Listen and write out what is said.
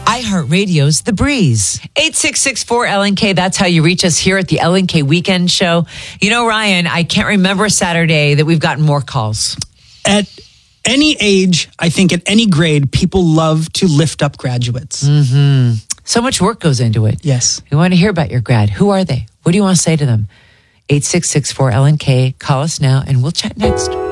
iHeartRadio's The Breeze. 866-4LNK. That's how you reach us here at the LNK Weekend Show. You know, Ryan, I can't remember a Saturday that we've gotten more calls. At any age, I think at any grade, people love to lift up graduates. Mm-hmm. So much work goes into it. Yes. We want to hear about your grad. Who are they? What do you want to say to them? 866-4LNK. Call us now and we'll chat next.